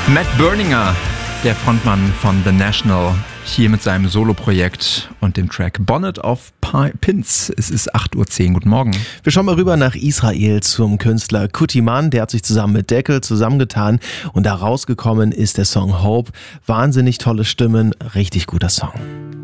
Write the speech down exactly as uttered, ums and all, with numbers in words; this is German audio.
Matt Berninger, der Frontmann von The National, hier mit seinem Soloprojekt und dem Track Bonnet of Pins. Es ist acht Uhr zehn. Guten Morgen. Wir schauen mal rüber nach Israel zum Künstler Kutiman. Der hat sich zusammen mit Deckel zusammengetan und da rausgekommen ist der Song Hope. Wahnsinnig tolle Stimmen, richtig guter Song.